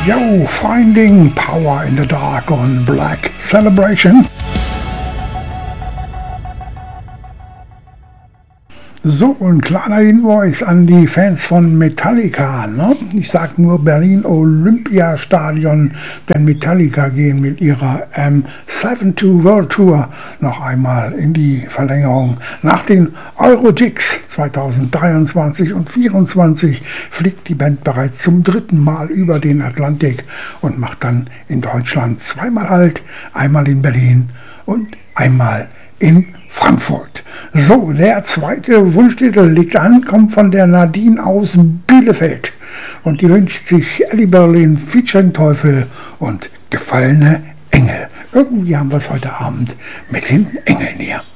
Yo, Finding Power in the Dark on Black Celebration. So, ein kleiner Hinweis an die Fans von Metallica. Ne? Ich sage nur Berlin Olympiastadion, denn Metallica gehen mit ihrer M72 World Tour noch einmal in die Verlängerung. Nach den Eurogigs 2023 und 2024 fliegt die Band bereits zum 3. Mal über den Atlantik und macht dann in Deutschland zweimal Halt, einmal in Berlin und einmal in Frankfurt. So, der zweite Wunschtitel liegt an, kommt von der Nadine aus Bielefeld und die wünscht sich Ellie Berlin featuring Teufel und Gefallene Engel. Irgendwie haben wir es heute Abend mit den Engeln hier.